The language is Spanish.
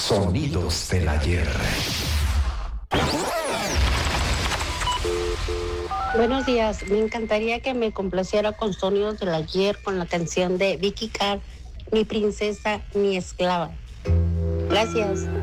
Sonidos del ayer. Buenos días, me encantaría que me complaciera con Sonidos del Ayer con la canción de Vicky Carr, Mi princesa, mi esclava. Gracias.